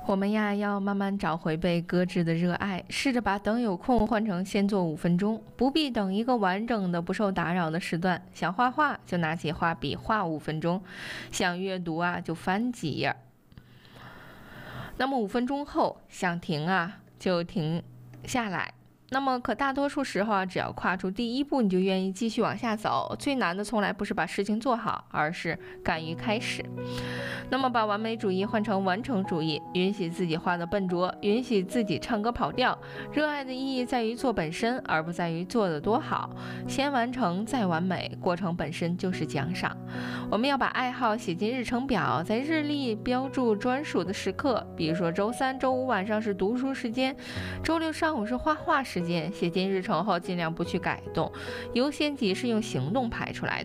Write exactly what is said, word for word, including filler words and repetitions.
我们呀，要慢慢找回被搁置的热爱，试着把等有空换成先做五分钟，不必等一个完整的不受打扰的时段。想画画就拿起画笔画五分钟，想阅读啊就翻几页。那么五分钟后想停啊就停下来。那么可大多数时候啊，只要跨出第一步，你就愿意继续往下走。最难的从来不是把事情做好，而是敢于开始。那么把完美主义换成完成主义，允许自己画得笨拙，允许自己唱歌跑调。热爱的意义在于做本身，而不在于做得多好。先完成再完美，过程本身就是奖赏。我们要把爱好写进日程表，在日历标注专属的时刻，比如说周三、周五晚上是读书时间，周六上午是画画时间。写进日程后尽量不去改动，优先级是用行动排出来的。